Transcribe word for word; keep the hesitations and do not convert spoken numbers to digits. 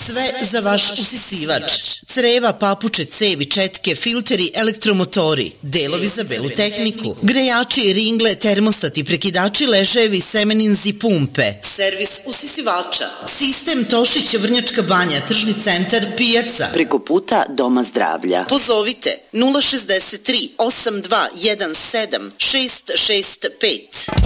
Sve za vaš usisivač. Creva, papuče, cevi, četke, filteri, elektromotori, delovi za belu tehniku, grejači, ringle, termostati, prekidači, ležajevi, semeninzi, pumpe. Servis usisivača. Sistem Tošić, Vrnjačka Banja, Tržni centar, pijaca. Preko puta Doma zdravlja. Pozovite nula šezdeset tri osam dva jedan sedam šest šest pet.